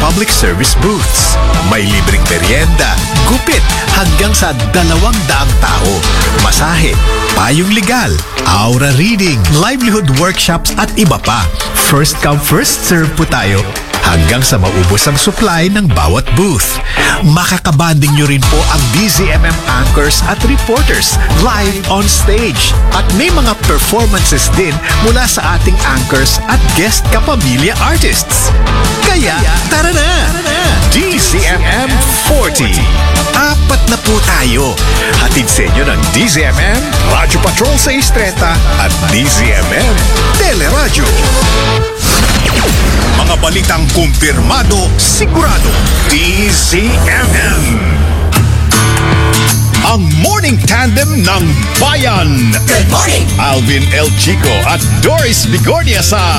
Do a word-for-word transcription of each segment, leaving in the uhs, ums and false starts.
public service booths. May libreng merienda, gupit, hanggang sa dalawang daang tao. Masahe, payong legal, aura reading, livelihood workshops at iba pa. First come, first serve po tayo. Hanggang sa maubos ang supply ng bawat booth. Makakabanding nyo rin po ang D Z M M anchors at reporters live on stage. At may mga performances din mula sa ating anchors at guest kapamilya artists. Kaya, tara na! D Z M M forty. Apat na po tayo. Hatid sa inyo ng D Z M M, Radyo Patrol sa Istreta at D Z M M Teleradyo. Mga balitang kumpirmado, sigurado. D Z M M. Ang morning tandem ng bayan. Good morning! Alvin El Chico at Doris Bigornia sa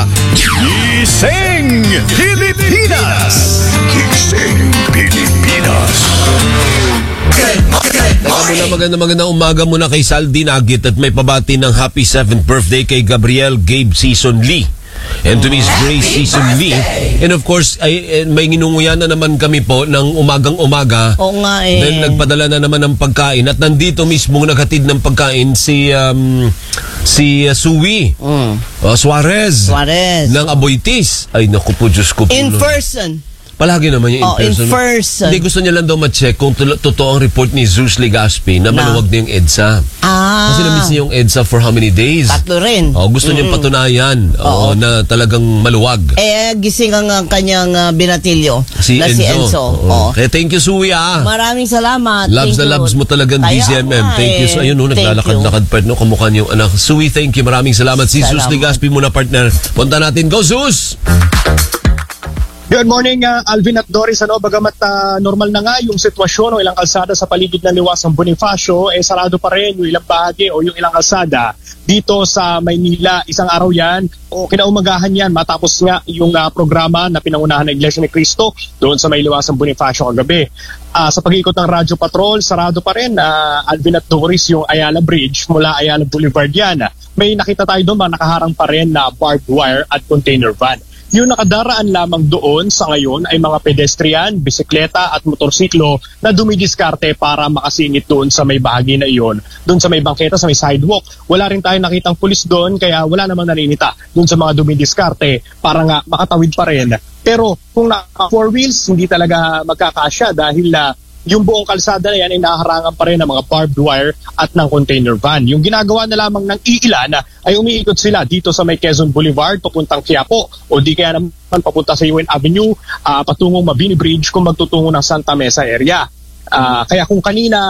Gising Pilipinas. Gising Pilipinas. Good morning! Magandang magandang magandang umaga muna kay Saldi Nagit at may pabati ng happy seventh birthday kay Gabriel Gabe Season Lee. And to Miss Grace Season Lee. And of course, ay, may nginunguyan na naman kami po ng umagang-umaga. Oo nga eh. Then nagpadala na naman ng pagkain. At nandito mismo naghatid ng pagkain si um, si uh, Suwi. Mm. Uh, Suarez. Suarez. Ng Aboitis. Ay naku po, Diyos ko po. In no. person. Palagi naman yung in Oh, in person. person. Hindi, gusto niya lang daw ma-check kung to- totoo ang report ni Zeus Legaspi na maluwag na yung EDSA. Ah. Kasi na-miss niya yung EDSA for how many days? Tatlo rin. Oh, gusto mm. niyang patunayan oh, na talagang maluwag. Eh, gising ang uh, kanyang uh, binatilyo. Si na Enzo. Si Enzo. Oh. Oh. Eh, thank you, Suwi, ah. Maraming salamat. Loves thank na you. loves mo talagang D Z M M. Thank you. So, ayun, no, naglalakad-lakad pa, no, kamukha niyo yung anak. Suwi, thank you. Maraming salamat. Si Zeus Legaspi muna, partner. Punta natin. Go, Zeus! Good morning, uh, Alvin at Doris. Ano, bagamat uh, normal na nga yung sitwasyon o ilang kalsada sa paligid ng Liwasang Bonifacio, eh sarado pa rin yung ilang bahagi o yung ilang kalsada dito sa Maynila. Isang araw yan o kinaumagahan yan matapos nga yung uh, programa na pinangunahan ng Iglesia ni Cristo doon sa may Liwasang Bonifacio kagabi. Uh, sa pag-ikot ng Radyo Patrol, sarado pa rin, uh, Alvin at Doris, yung Ayala Bridge mula Ayala Boulevard yan. May nakita tayo doon, nakaharang pa rin na barbed wire at container van. Yung nakadaraan lamang doon sa ngayon ay mga pedestrian, bisikleta at motorsiklo na dumidiskarte para makasingit doon sa may bahagi na iyon. Doon sa may bangketa, sa may sidewalk. Wala rin tayong nakitang pulis doon kaya wala namang naninita doon sa mga dumidiskarte para nga makatawid pa rin. Pero kung naka four wheels, hindi talaga magkakasya dahil uh, yung buong kalsada na yan ay naharangan pa rin ng mga barbed wire at ng container van. Yung ginagawa na lamang ng iilan ay umiikot sila dito sa may Quezon Boulevard papuntang Quiapo o di kaya naman papunta sa U N Avenue uh, patungong Mabini Bridge kung magtutungo ng Santa Mesa area. Uh, kaya kung kanina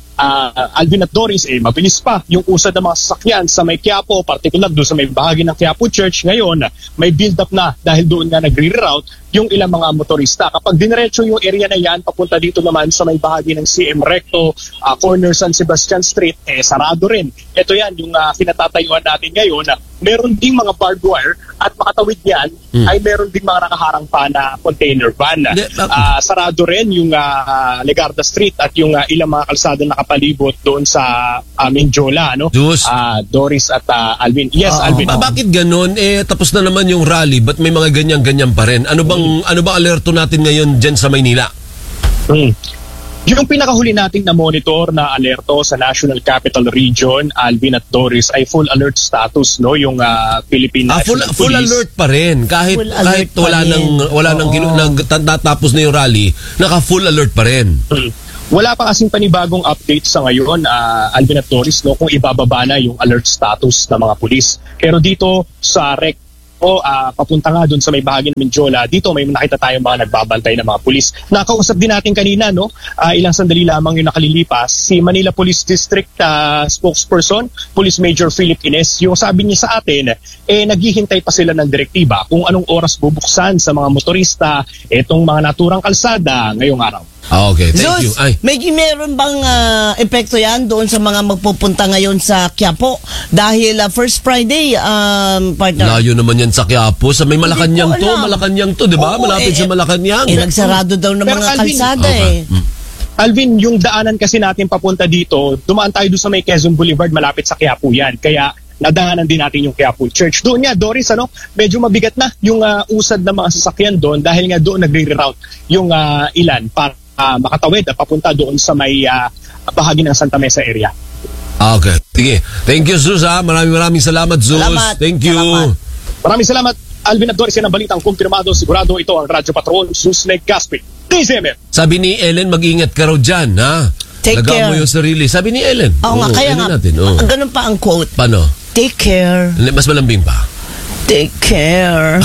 Uh, Alvin at Doris, eh, mabilis pa yung usad ng mga sasakyan sa may Quiapo, particular doon sa may bahagi ng Quiapo Church. Ngayon, may build up na dahil doon nga nagre-reroute yung ilang mga motorista. Kapag dinerecho yung area na yan, papunta dito naman sa may bahagi ng C M Recto, uh, corner San Sebastian Street, eh sarado rin. Ito yan, yung uh, kinatatayuan natin ngayon. Meron ding mga barbed wire at makatawid yan, hmm. ay meron ding mga nakaharang pa na container van. Uh, sarado rin yung uh, Legarda Street at yung uh, ilang mga kalsada na palibot doon sa uh, Menjola, no? Uh, Doris at uh, Alvin. Yes, uh, Alvin. Ba- bakit ganun? Eh, tapos na naman yung rally, ba't may mga ganyan-ganyan pa rin? Ano bang, mm. ano bang alerto natin ngayon dyan sa Maynila? Mm. Yung pinakahuli nating na-monitor na alerto sa National Capital Region, Alvin at Doris, ay full alert status, no? Yung uh, Philippine ah, full, National full Police. alert pa rin. Kahit, kahit wala nang, wala nang kilo, natapos na yung rally, naka-full alert pa rin. Mm. Wala pa kasing panibagong update sa ngayon, uh, Alvin at Doris, no, kung ibababa na yung alert status ng mga pulis. Pero dito sa rec o uh, papunta nga doon sa may bahagi ng Menjola, dito may nakita tayong mga nagbabantay ng mga pulis. Nakausap din natin kanina, no, uh, ilang sandali lamang yung nakalilipas, si Manila Police District uh, spokesperson, Police Major Philip Ines. Yung sabi niya sa atin, eh naghihintay pa sila ng direktiba kung anong oras bubuksan sa mga motorista itong mga naturang kalsada ngayong araw. Ah, okay. Thank Zeus, you. Ay. May meron bang uh, epekto yan doon sa mga magpupunta ngayon sa Quiapo? Dahil uh, first Friday, um, partner. Layo naman yan sa Quiapo. Sa may Malacanang to, Malacanang to, di ba? Oo, Malapit eh, sa Malacanang. Eh, nagsarado daw ng Pero mga Alvin, kalsada okay. eh. Mm. Alvin, yung daanan kasi natin papunta dito, dumaan tayo doon sa may Quezon Boulevard, malapit sa Quiapo yan. Kaya nadaanan din natin yung Quiapo Church. Doon nga, Doris, ano, medyo mabigat na yung uh, usad ng mga sasakyan doon dahil nga doon nagre-reroute yung uh, ilan para uh, makatawid at papunta doon sa may uh, bahagi ng Santa Mesa area. Okay. Sige. Thank you, Zeus. Ha? Maraming maraming salamat, Zeus. Salamat. Thank you. Salamat. Maraming salamat, Alvin at Doris. Yan ang balitang kumpirmado. Sigurado ito ang Radyo Patrol, Susneg Gaspi. D Z M M. Sabi ni Ellen, mag-ingat ka raw dyan, ha? Take Lagaan care. mo yung sarili. Sabi ni Ellen. Oo nga, kaya Ellen nga, natin. Oo. ganun pa ang quote. Paano? Take care. Mas malambing pa. Take care.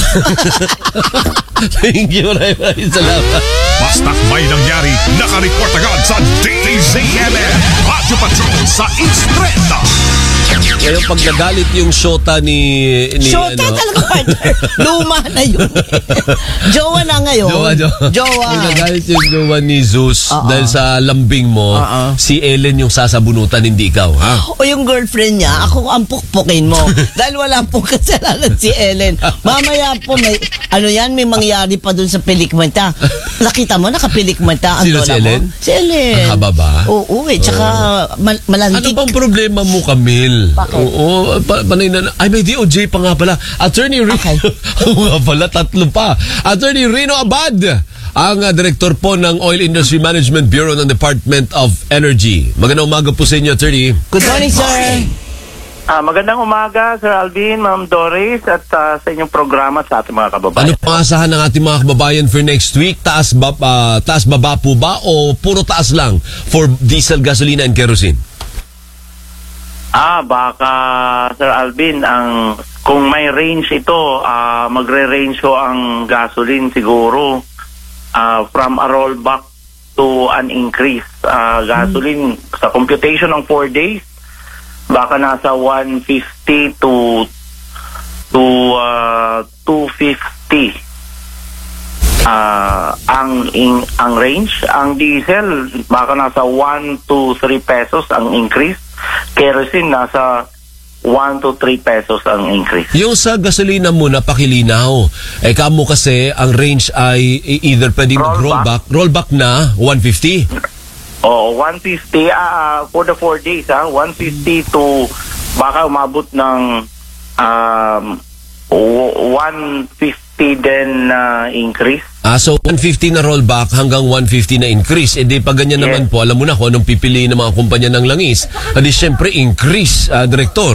Thank you, maraming salamat. Basta't may nangyari, nakareport agad sa D Z M M. Radyo Patrol sa Instreta. Ngayon, pag nagalit yung shota ni... ni Shota ano, talaga, partner. Luma na yun. Jowa na ngayon. Jowa, jowa. Jowa. Pag nagalit yung jowa ni Zeus Oo. dahil sa lambing mo, Oo. si Ellen yung sasabunutan, hindi ikaw, ha? O yung girlfriend niya, ako ang pukpukin mo. Dahil wala pong kasalanan si Ellen. Mamaya po, may, ano yan, may mangyari pa dun sa pelikmenta. Nakita mo, nakapelikmenta ang Sino, lola si Ellen? mo? Si Ellen. Ang haba ba? Oo, eh. Tsaka mal- Ano malantik. bang problema mo, Camille? Bakit? Oo, pa, panay na, ay may D O J pa nga pala. Attorney Rino, Okay. Oo nga pala, tatlo pa. Attorney Rino Abad, ang uh, direktor po ng Oil Industry Management Bureau ng Department of Energy. Magandang umaga po sa inyo, Attorney. Good morning, sir. Ah, magandang umaga, Sir Alvin, Ma'am Doris, at ah, sa inyong programa at sa ating mga kababayan. Ano pang asahan ng ating mga kababayan for next week? Taas ba, uh, taas baba po ba o puro taas lang for diesel, gasolina, and kerosene? Ah, baka, Sir Alvin, ang kung may range ito, ah, magre-range ho ang gasoline siguro ah, from a rollback to an increase. Ah, gasoline, sa computation ng four days, baka nasa one fifty to to uh, two fifty uh, ang in, ang range. Ang diesel baka nasa one to three pesos ang increase. Kerosene nasa one to three pesos ang increase. Yung sa gasolina muna, pakilinaw. Eh, kamo kasi, ang range ay either pwedeng mag-rollback, rollback na, one fifty. Oh, one fifty ah for the four days ah, one fifty to baka umabot ng um one fifty din na uh, increase. Ah, so one fifty na rollback hanggang one fifty na increase. Eh di pa ganyan Yes. naman po, alam mo na kung anong pipiliin ng mga kumpanya ng langis. Adi syempre increase, ah, Direktor.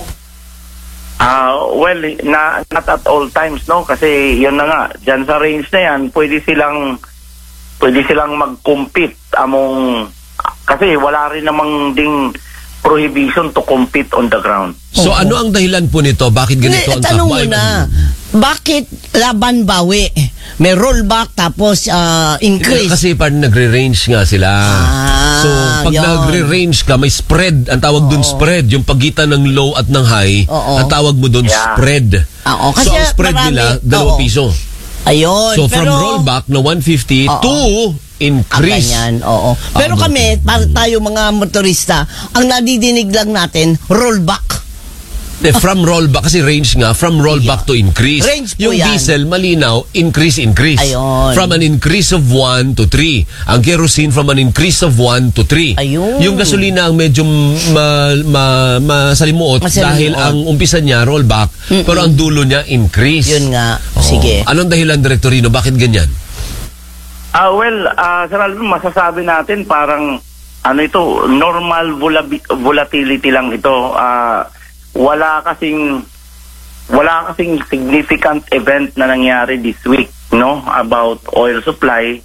Ah, well, na, not at all times, no? Kasi yun na nga, dyan sa range na yan, pwede silang pwede silang mag-compete among, kasi wala rin namang ding prohibition to compete on the ground. So ano ang dahilan po nito? Bakit ganito Hindi, ang tanong mo takbo? na, bakit laban bawi? May rollback tapos ah, increase. Kasi parang nagre-range nga sila. Ah, so pag yun. nagre-range ka, may spread. Ang tawag dun spread. Yung pagitan ng low at ng high, Oo. ang tawag mo dun Yeah. spread. Oo, kasi so ang spread marami- nila, dalawang oo. piso. Ayun. So from pero, rollback na one fifty Oo. to Ang increase. ganyan, oo. Pero Ah, kami, para tayo mga motorista, ang nadidinig lang natin, rollback. De, from rollback, kasi range nga, from rollback to increase. Range po yung yan. diesel, malinaw, increase, increase. Ayun. From an increase of one to three. Ang kerosene from an increase of one to three. Ayun. Yung gasolina ang medyo ma, ma, masalimuot, Masalimuot. dahil ang umpisa niya, rollback, pero ang dulo niya, increase. Yun nga. Oo. Sige. Anong dahilan, Direktorino? Bakit ganyan? Ah, well, ah, Sir Alvin, masasabi natin parang ano ito, normal vola- volatility lang ito. Ah, wala kasing wala kasing significant event na nangyari this week, no, about oil supply.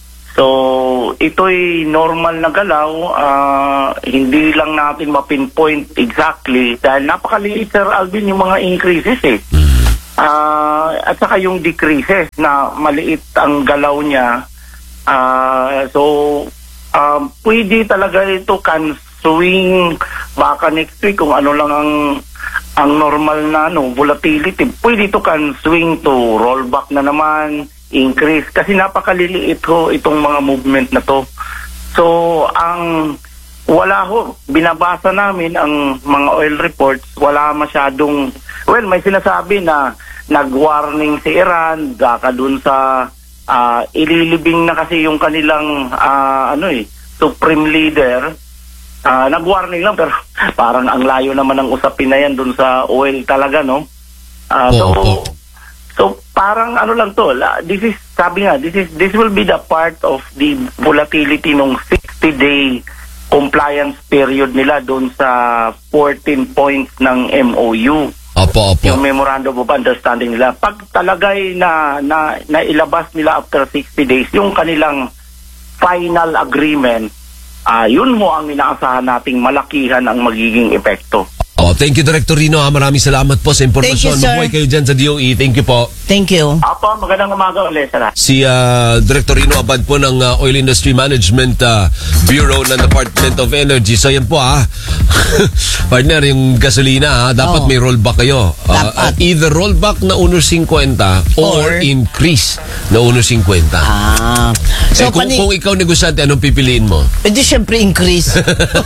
So, ito'y normal na galaw, ah, hindi lang natin ma-pinpoint exactly dahil napakaliit, Sir Alvin, yung mga increases eh. Ah, at saka yung decreases na maliit ang galaw niya. Ah, so um, pwede talaga ito can swing baka next week kung ano lang ang ang normal na ano, volatility. Pwede ito can swing to rollback na naman, increase kasi napakaliliit ho itong mga movement na to. So ang wala ho, binabasa namin ang mga oil reports, wala masyadong, well, may sinasabi na nag-warning si Iran, baka dun sa uh, ililibing na kasi yung kanilang uh, ano eh, supreme leader, uh, nag-warning lang pero parang ang layo naman ng usapin na yan dun sa oil talaga, no? Ah, Opo, so, opo. so parang ano lang to, la- this is, sabi nga, this is this will be the part of the volatility nung sixty day compliance period nila dun sa fourteen points ng M O U. Opo, opo. Yung memorandum of understanding nila. Pag talagay na, na nailabas nila after sixty days, yung kanilang final agreement, ah yun mo ang inaasahan nating malakihan ang magiging epekto. Oh, thank you, Director Rino. Ah, maraming salamat po sa impormasyon. Thank you, sir. Mabuhay kayo dyan sa D O E. Thank you po. Thank you. Apo, magandang umaga ulit sa lahat. Si uh, Director Rino Abad po ng uh, Oil Industry Management uh, Bureau ng Department of Energy. So yan po ah. Partner, yung gasolina ah, dapat Oh. may rollback kayo. Uh, Dapat. either rollback na one fifty or, Or- increase na one fifty. Ah. So, So, eh, kung, pani- kung ikaw negosyante, anong pipiliin mo? Pwede syempre increase.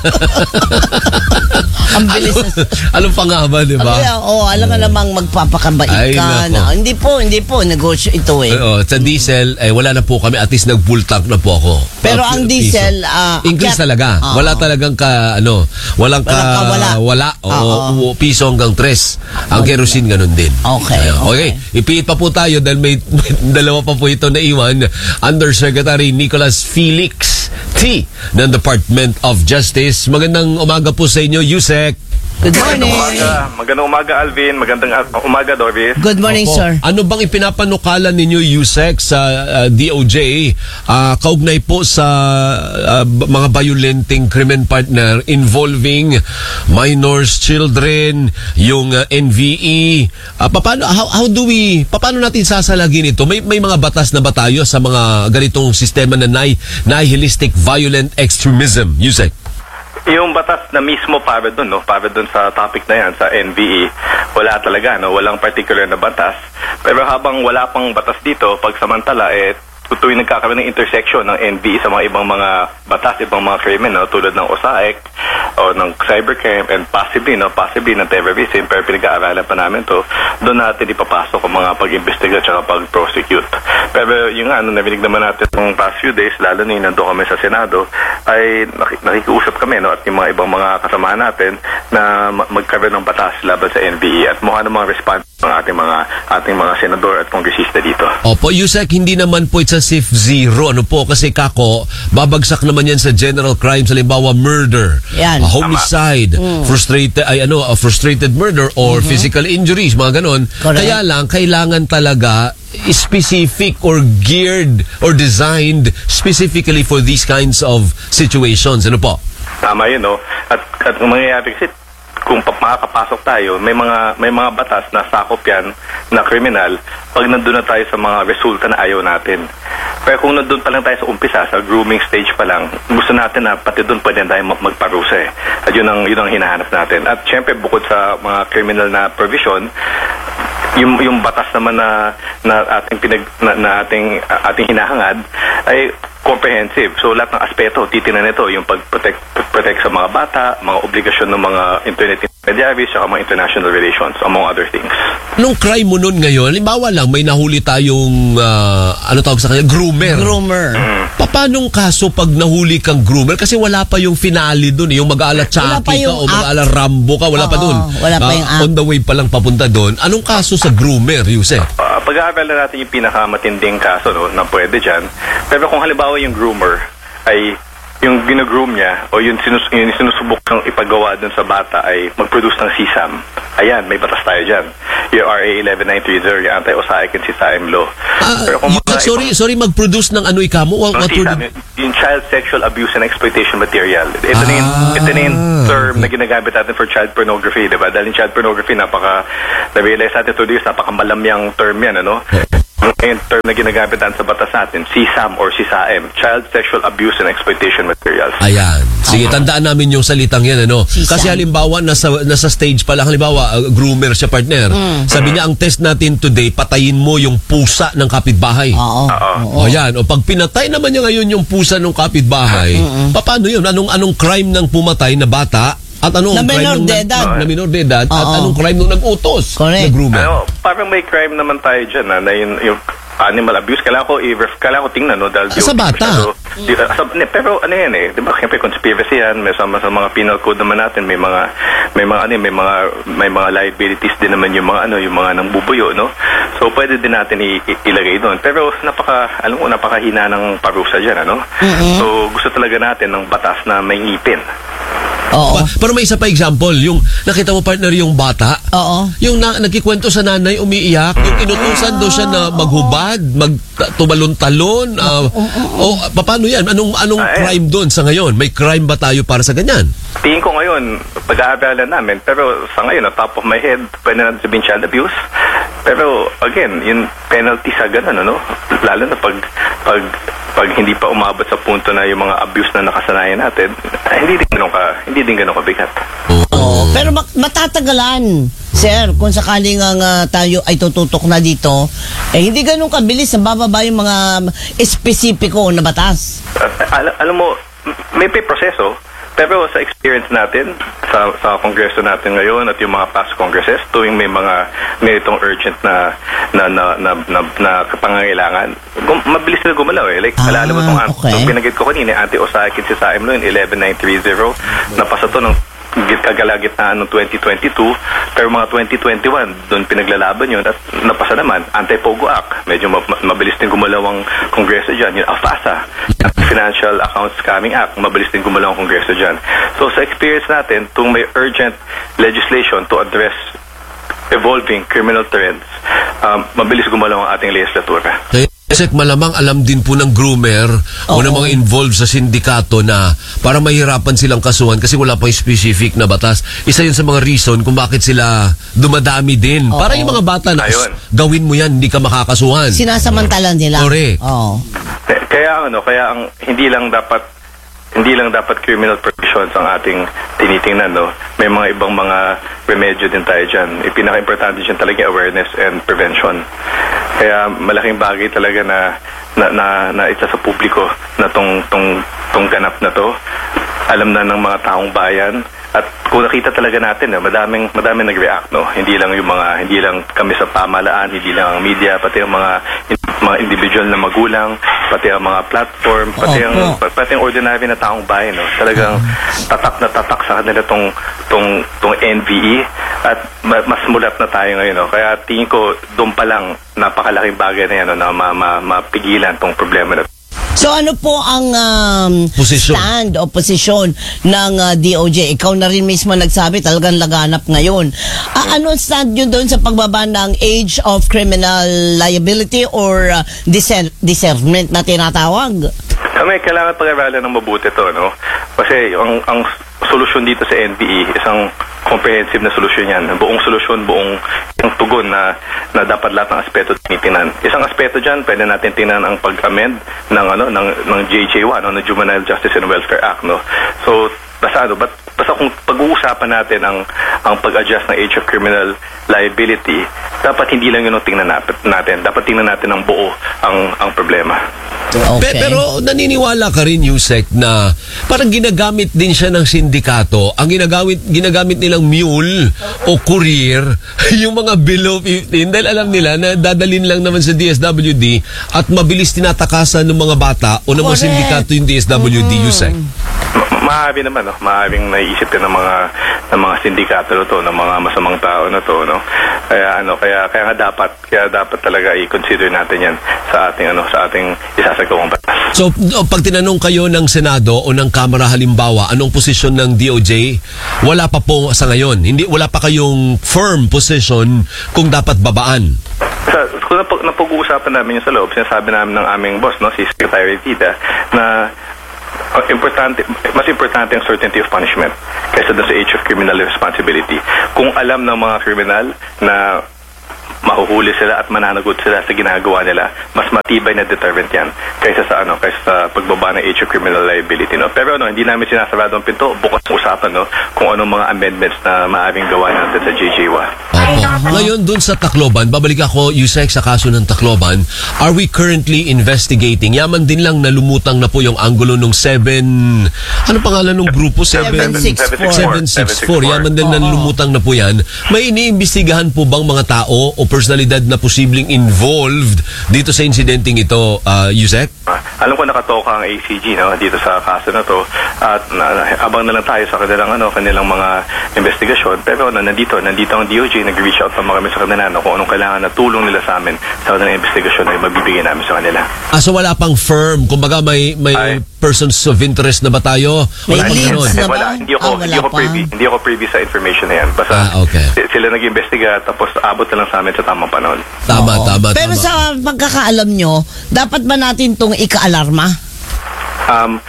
Ang bilis na. Anong pangaba, di ba? Kaya, oh, alam nga namang magpapakabait Ay, ka. nako. Na, hindi po, hindi po. Negosyo ito eh. Oo, sa diesel, eh, wala na po kami. At least nag-full tank na po ako. Pero Ah, ang piso. diesel, ah, increase akyat. talaga. Oo. Wala talagang ka, ano, walang ka, Walang kawala. wala. O, Oo. o, piso hanggang tres. Ang kerosene, ganun din. Okay, Ayan. okay. Okay. Ipiit pa po tayo dahil may, may dalawa pa po ito na iwan. Undersecretary Nicholas Felix T. ng Department of Justice. Magandang umaga po sa inyo, Yusek. Good morning. Umaga. Magandang umaga, Alvin. Magandang uh, umaga, Doris. Good morning, Opo. sir. Ano bang ipinapanukalan ninyo, Yusek, sa uh, D O J uh, kaugnay po sa uh, b- mga violenting krimen, partner, involving minors, children, yung uh, N V E? Uh, paano, how, how do we, paano natin sasalagin ito? May, may mga batas na ba tayo sa mga ganitong sistema na ni- nihilistic violent extremism, Yusek? Yung batas na mismo para doon, no? Para doon sa topic na yan, sa N V E, wala talaga, no? Walang particular na batas. Pero habang wala pang batas dito, pagsamantala, eh, tuwing nagkakaroon ng intersection ng N V E sa mga ibang mga batas, ibang mga krimen, no? Tulad ng O S A E C o ng cybercrime and possibly, no? Possibly ng terrorism, pero pinag-aaralan pa namin to, doon natin ipapasok ang mga pag-imbestiga at pag-prosecute. Pero yung ano, narinig naman natin ng past few days, lalo na yung nandun kami sa Senado, ay nak- nakikiusap kami, no? At yung mga ibang mga kasamahan natin na ma- magkaroon ng batas laban sa N V E at mukha namang response ng ating mga ating mga senador at kongresista dito. Opo, Yusek, hindi naman po it's as if zero. Ano po, kasi kako, babagsak naman yan sa general crimes, halimbawa murder, Yan. uh, homicide, frustrated, ay ano, uh, frustrated murder or physical injuries, mga ganon. Correct. Kaya lang, kailangan talaga specific or geared or designed specifically for these kinds of situations. Ano po? Tama yun, no? At, at ang mangyayari kasi, kung pa- makakapasok tayo, may mga may mga batas na sakop yan na kriminal pag nandun na tayo sa mga resulta na ayaw natin. Pero kung nandun pa lang tayo sa umpisa, sa grooming stage pa lang, gusto natin na pati doon pwede tayo mag- magparusa eh. At yun ang, yun ang hinahanap natin. At syempre, bukod sa mga criminal na provision, yung yung batas naman na na ating pinag na, na ating ating hinahangad ay comprehensive. So lahat ng aspeto titingnan nito, yung pag-protect protect sa mga bata, mga obligasyon ng mga internet intermediaries, saka mga international relations, among other things. Nung crime mo nun ngayon, halimbawa lang, may nahuli tayong, ah, ano tawag sa kanya, groomer. Groomer. Papanong kaso pag nahuli kang groomer? Kasi wala pa yung finale dun, yung mag-aala Wala pa Chucky ka yung o act. mag-aala Rambo ka, wala pa Oo, dun. wala pa Ah, yung act. on the way pa lang papunta dun. Anong kaso sa groomer, Yusef? Uh, pag-aaralan natin yung pinakamatinding kaso, no, na pwede dyan. Pero kung halimbawa yung groomer ay yung ginagroom niya o yung, sinus yung sinusubok ng ipagawa dun sa bata ay mag-produce ng C S A M, ayan, may batas tayo dyan. Yung R A eleven nine thirty, yung anti-O S A I C and C S A M law. Ah, Pero kung y- mga sorry, ibang- sorry, mag-produce ng ano ikamo? What, No, what C S A M, produ- yung, yung child sexual abuse and exploitation material. Ito na yung, Ah, ito na yung term na ginagamit natin for child pornography, di ba? Dahil yung child pornography, napaka, na-realize natin to this, napakamalamyang term yan, ano? Yung term na ginagamit natin sa batas natin, C S A M or C S A M, Child Sexual Abuse and Exploitation Materials. Ayan. Sige, tandaan namin yung salitang yan, ano? Sisam. Kasi halimbawa, nasa, nasa stage pa lang, halimbawa, uh, groomer siya, partner. Sabi niya, ang test natin today, patayin mo yung pusa ng kapitbahay. Oo. Oo. O yan, o pag pinatay naman niya ngayon yung pusa ng kapitbahay, paano yun? Anong anong crime ng pumatay na bata? At anong Na crime minor nung de nag- edad. na minor de edad? At Oo. anong crime nung nag-utos? Correct. Na groomer? Ano, parang may crime naman tayo dyan, na, na yung, yung animal abuse. Kailangan ko, i- kailangan ko tingnan, no? Dahil Ah, sa bata? Di, uh, sa, ne, pero ano yan eh, di ba? Siyempre conspiracy yan, may sama sa mga penal code naman natin, may mga may mga ano, may mga may mga liabilities din naman yung mga ano, yung mga nangbubuyo, no? So pwede din natin i- i- ilagay doon. Pero napaka alam mo napakahina ng parusa diyan, ano? Mm-hmm. So gusto talaga natin ng batas na may ngipin. Oo. Pa- pero may isa pa example, yung nakita mo partner yung bata, Oo. yung na, nagkikwento sa nanay, umiiyak, yung inutusan daw siya na maghubad, magtumalon-talon, uh, o pa- paano yan? Anong anong Ah, eh. crime doon sa ngayon? May crime ba tayo para sa ganyan? Tingin ko ngayon, pag-aaralan namin, pero sa ngayon, no, top of my head, pwede natin sabihin child abuse. Pero again, yung penalty sa ganun, ano? Lalo na pag, pag, pag hindi pa umabot sa punto na yung mga abuse na nakasanayan natin, eh, hindi din ganun ka, hindi din ganun kabigat. Oo. Pero mak- matatagalan, sir, kung sakaling ang ah, tayo ay tututok na dito, eh hindi ganun kabilis na bababa yung mga espesipiko na batas. At, al- alam mo, m- may may proseso, pero sa experience natin, sa sa kongreso natin ngayon at yung mga past congresses, tuwing may mga may itong urgent na na na na, na, na pangangailangan, gum, mabilis na gumalaw eh. Like, Ah, alala mo itong okay. itong binanggit ko kanina, Ate Osaki si Saim Lo, eleven nine thirty, napasa to ng kagalagitnaan ng twenty twenty-two, pero mga twenty twenty-one, doon pinaglalaban yun at napasa naman, Anti-Pogo Act. Medyo ma- mabilis din gumalaw ang kongreso dyan. Yung AFASA, Financial Accounts Scamming Act, mabilis din gumalaw ang kongreso dyan. So sa experience natin, kung may urgent legislation to address evolving criminal trends, um, mabilis gumalaw ang ating legislatura. Kasi malamang alam din po ng groomer o Oo. ng mga involved sa sindikato na para mahirapan silang kasuhan kasi wala pang specific na batas. Isa yun sa mga reason kung bakit sila dumadami din. Oo. Para yung mga bata na, Ayun. gawin mo yan, hindi ka makakasuhan. Sinasamantala nila. Correct. Oo. Eh, Kaya ano, kaya ang hindi lang dapat hindi lang dapat criminal provisions ang ating tinitingnan, no. May mga ibang mga remedyo din tayo diyan. Ipinaka-importante diyan talaga awareness and prevention. Kaya malaking bagay talaga na na na, na isa sa publiko na tong tong tong ganap na to. Alam na ng mga taong bayan. At kung nakita talaga natin, no, madaming madaming nag-react, no. Hindi lang yung mga hindi lang kami sa pamahalaan, hindi lang ang media, pati ang mga mga individual na magulang, pati ang mga platform, pati ang Opo. pati ang ordinary na taong bayan, no. Talagang tatak na tatak sa kanila tong tong tong N V E at ma- mas mulat na tayo ngayon, no. Kaya tingin ko doon pa lang napakalaking bagay na yan, no, na ma- ma- mapigilan tong problema na. So ano po ang um, Posisyon. stand o posisyon ng uh, D O J? Ikaw na rin mismo nagsabi, talagang laganap ngayon. Ah, ano ang stand nyo doon sa pagbaba ng age of criminal liability or uh, diser- discernment na tinatawag? Kami kailangan pag-aralan ng mabuti to, no? Kasi ang ang solusyon dito sa N B E, isang comprehensive na solusyon yan. Buong solusyon, buong yung tugon na, na dapat lahat ng aspeto tinitingnan. Isang aspeto dyan, pwede natin tingnan ang pag-amend ng, ano, ng, ng J J one, no, ng Juvenile Justice and Welfare Act, no? So, basta ano, but, basta kung pag-uusapan natin ang, ang pag-adjust ng age of criminal liability, dapat hindi lang yun ang tingnan natin. Dapat tingnan natin ang buo ang, ang problema. Pe- Okay. pero naniniwala ka rin, Yusek, na parang ginagamit din siya ng sindikato. Ang ginagamit ginagamit nilang mule o courier, yung mga below fifteen, dahil alam nila na dadalhin lang naman sa D S W D at mabilis tinatakasan ng mga bata o ng mga Correct. sindikato yung D S W D, Yusek. Ma- maaari naman, no? Maaaring naisip din ng mga ng mga sindikato na to, ng mga masamang tao na to, no? Kaya ano, kaya kaya nga dapat, kaya dapat talaga i-consider natin 'yan sa ating ano, sa ating isasagawang batas. So, o, pag tinanong kayo ng Senado o ng Kamara halimbawa, anong posisyon ng D O J? Wala pa po sa ngayon. Hindi, wala pa kayong firm position kung dapat babaan. Sa, kung napag, napag-uusapan namin yung sa loob, sinasabi namin ng aming boss, no, si Secretary Tita, na uh, importante, mas importante ang certainty of punishment kaysa doon sa age of criminal responsibility. Kung alam ng mga kriminal na mahuhuli sila at mananagot sila sa ginagawa nila, mas matibay na deterrent yan kaysa sa ano, kaysa sa pagbaba ng age of criminal liability, no. Pero ano, hindi namin sinasarado ang pinto, bukas ang usapan, no, kung anong mga amendments na maaaring gawa natin sa J J one. Opo. Ngayon, dun sa Tacloban, babalik ako, Yusek, sa kaso ng Tacloban, are we currently investigating? Yaman din lang na lumutang na po yung angulo nung seven, ano pangalan ng grupo? seven six four. seven six four. Yaman din na lumutang na po yan. May iniimbestigahan po bang mga tao o personalidad na posibleng involved dito sa insidenteng ito, uh, Yusek? Ah, alam ko nakatoka ang A C G, no, dito sa kaso na to, at na, abang na lang tayo sa kanilang ano kanilang mga investigasyon, pero ano, nandito nandito ang D O J, nag-reach out pa kami sa kanila, no, kung anong kailangan na tulong nila sa amin sa kanilang investigasyon ay mabibigay namin sa kanila. Ah, so wala pang firm, kumbaga may may Ay. persons of interest na ba tayo? Wala May pang leads ganun. na Eh, ba? wala, hindi ako, Ah, wala hindi ako pa. privy, hindi ako privy sa information na yan. Basta Ah, okay. si- sila nag-imbestiga, tapos abot na lang sa amin sa tamang panahon. Tama, Oo. tama, Pero tama. sa pagkakaalam nyo, dapat ba natin itong ika-alarma? Um,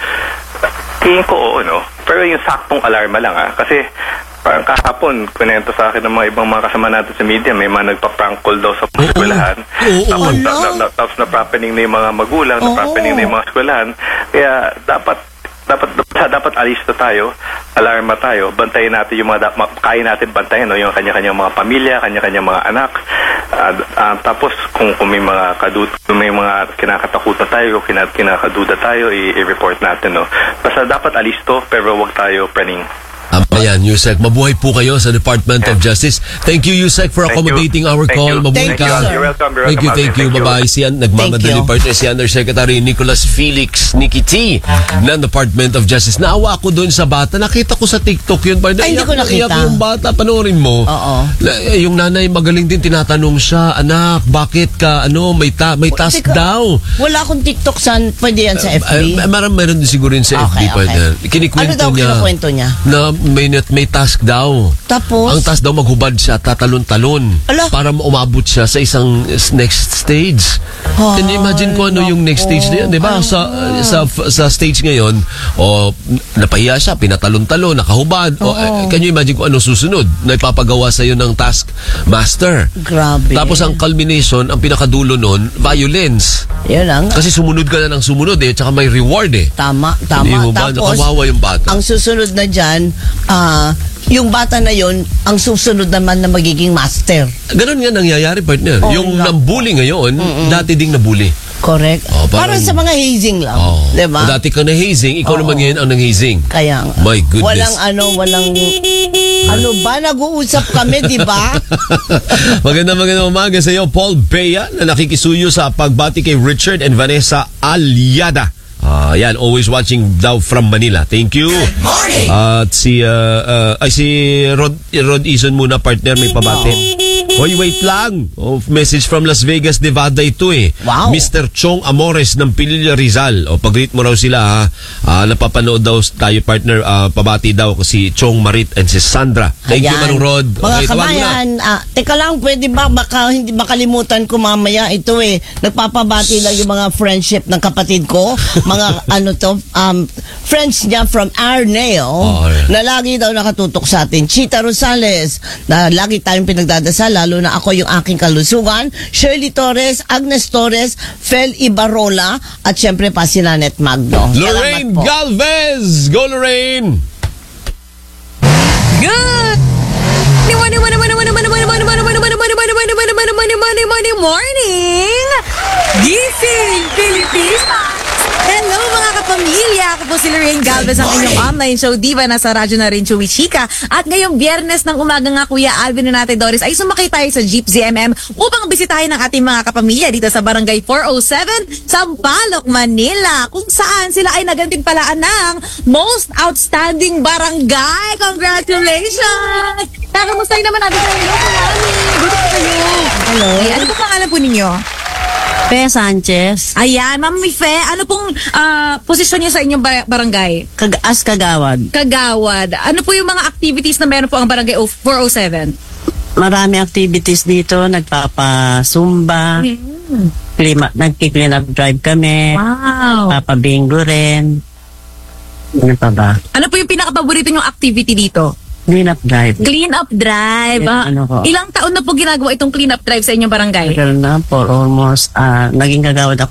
tingin ko oo, no? Pero yung saktong alarma lang, ah. Kasi parang kahapon, kunento sa akin ng mga ibang mga kasama natin sa media, may mga nagpa-prank call daw sa mga Oo. eskwelahan. Oo. Tapos, Ala. na, na, tapos na-prappening na yung mga magulang, Oo. na-prappening na yung mga eskwelahan. Kaya dapat dapat dapat alis na tayo, alarma tayo, bantayan natin yung mga da- kaya natin bantayan, no, yung kanya-kanyang mga pamilya, kanya-kanyang mga anak. Uh, uh, tapos kung, kung may mga kadut kung may mga kinakatakutan tayo, kina, kinakaduda tayo, i- i-report natin, no. Basta dapat alis to, pero wag tayo praning. Tama yan, Yusek. Mabuhay po kayo sa Department of Justice. Thank you, Yusek, for Thank you. accommodating our Thank call. you. Mabuhay Thank ka. you, sir. You're welcome, you're Thank you, welcome, thank you. Alvin. Thank you. Bye-bye. Si, nagmamadali you. partner si Undersecretary Nicholas Felix Nikki T ng Department of Justice. Naawa ko doon sa bata. Nakita ko sa TikTok yun. Partner. Ay, hindi ko Iyak na iyak nakita. yung bata. Panoorin mo. Oo. La- eh, Yung nanay magaling din, tinatanong siya, anak, bakit ka, ano, may, ta may task Teka, daw. Wala akong TikTok, san? Pwede yan sa F Uh, B? marang meron din siguro rin sa Okay, F B, partner. okay. Kinikwento Ano daw niya, kinukwento niya? na may, net- may task daw. Tapos? Ang task daw maghubad siya, tatalon-talon. Ala. Para umabot siya sa isang s- next stage. Can you imagine kung ano yung next stage na yun? Di ba? Sa, sa, sa stage ngayon, o napahiya siya, pinatalon-talon, nakahubad. O, eh, can you imagine kung ano susunod na ipapagawa sa iyo ng task master? Grabe. Tapos ang culmination, ang pinakadulo nun, violence. Yun lang. Kasi sumunod ka na ng sumunod eh, tsaka may reward eh. Tama, tama. Hindi mo ba? Tapos, Nakawawa yung bata. ang susunod na dyan, ah, yung bata na yon ang susunod naman na magiging master. Ganun nga nangyayari, partner. Oo yung nga. nambuli ngayon, dati ding nabuli. Correct? Oh, parang- parang, sa mga hazing lang. Oh. Diba? Kung dati ka na hazing, ikaw Oo. naman ngayon ang nang-hazing. Kaya nga. My goodness. Walang ano, walang... Ano ba? Nag-uusap kami, di ba? Maganda maganda umaga sa iyo, Paul Bea, na nakikisuyo sa pagbati kay Richard and Vanessa Aliada. Ah, yan, always watching daw from Manila. Thank you. Morning. At si uh, uh, ay si Rod Rod Ison muna, partner, may pabati. Hoy, wait lang. Oh, message from Las Vegas, Nevada ito eh. Wow. Mister Chong Amores ng Pililla Rizal. O pag-greet mo raw sila ha. Ah, napapanood daw tayo, partner. Ah, pabati daw si Chong Marit and si Sandra. Thank you, Ayan. Manong Rod. Mga Okay, tawag mo na. kabayan, ah, teka lang, pwede ba baka hindi makalimutan ko mamaya ito eh. Nagpapabati lang yung mga friendship ng kapatid ko. Mga ano to, um, friends niya from Arneo Oh, yeah. na lagi daw nakatutok sa atin. Chita Rosales, na lagi tayong pinagdadasal, lalo na ako yung aking kalusugan. Shirley Torres, Agnes Torres, Fel Ibarola, at syempre pa si Nanet Magno. Lorraine Salamat po. Galvez! Go, Lorraine! Good morning, morning, morning, morning, morning, morning, morning, morning, morning, morning, morning, morning, morning, morning, morning, morning, morning, morning, Gising Philippines! Hello mga kapamilya! Ako po si Lorraine Galvez, ang inyong online show diva. Nasa radyo na rin, Chewy Chika. At ngayong biyernes ng umaga nga, Kuya Alvin na natin, Doris, ay sumakay tayo sa Jeep Z M M upang bisitahin ang ating mga kapamilya dito sa Barangay four oh seven, Sampaloc, Manila, kung saan sila ay nagantimpalaan ng Most Outstanding Barangay. Congratulations! Kakamustahin naman natin kayo. Hello, Kuya Alvin. Good po kayo. Hello. Eh, ano po pangalan po ninyo? Pe Sanchez, Ayan, Ma'am Mife, ano pong ah, posisyon niyo sa inyong bar- barangay? Kag as Kagawad. Kagawad. Ano po yung mga activities na meron po ang barangay four oh seven? Marami activities dito, nagpapa-zumba, klima, nagki-clean up drive kami, Wow. papabingo rin. Ano pa ba? Ano po yung pinaka-paborito niyong activity dito? Clean up drive. Clean up drive. Yes, ah. ano po? Ilang taon na po ginagawa itong clean up drive sa inyong barangay? Tagal na for almost, ah, naging kagawad ako